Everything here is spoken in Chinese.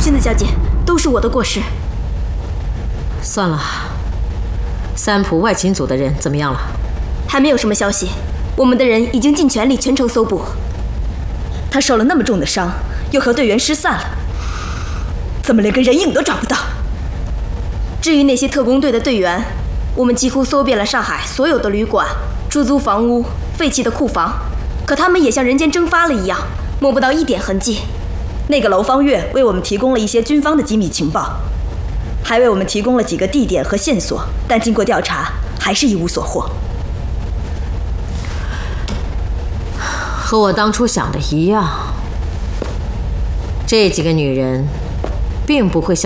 心的，小姐，都是我的过失。 算了，三浦外勤组的人怎么样了？ 还没有什么消息，我们的人已经尽全力全程搜捕。 他受了那么重的伤，又和队员失散了，怎么连个人影都找不到？ 至于那些特工队的队员，我们几乎搜遍了上海所有的旅馆、出租房屋、废弃的库房，可他们也像人间蒸发了一样，摸不到一点痕迹。 那个楼方月为我们提供了一些军方的机密情报，还为我们提供了几个地点和线索，但经过调查，还是一无所获。 和我当初想的一样，这几个女人并不会像